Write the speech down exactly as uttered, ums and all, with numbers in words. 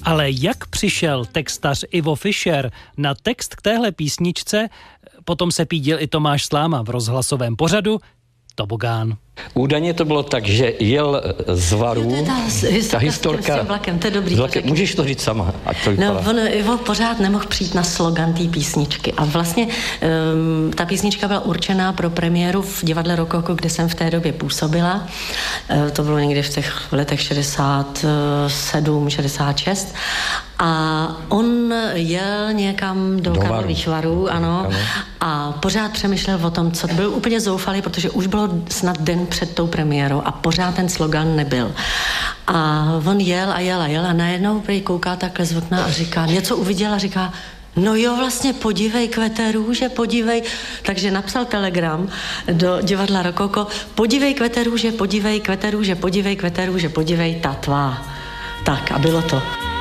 Ale jak přišel textař Ivo Fischer na text k téhle písničce, potom se pídil i Tomáš Sláma v rozhlasovém pořadu Tobogán. Údajně to bylo tak, že jel z Varů, jo, ta, ta historka... S tím vlakem, to je dobrý. Vlakem, můžeš to říct sama. Ať to no, on Ivo pořád nemohl přijít na slogan té písničky. A vlastně um, ta písnička byla určená pro premiéru v divadle Rokoko, kde jsem v té době působila. Uh, to bylo někdy v těch letech šedesát sedm, šedesát šest. A on jel někam do, do Karlových Varů, ano, ano, a pořád přemýšlel o tom, co byl úplně zoufalý, protože už bylo snad den před tou premiérou a pořád ten slogan nebyl. A on jel a jel a jel a najednou prý kouká takhle z okna a říká, něco uviděl a říká, no jo, vlastně podívej, kvete růže, podívej. Takže napsal telegram do divadla Rokoko, podívej, kvete růže, podívej, kvete růže, podívej, kvete růže, podívej, ta tvá. Tak a bylo to.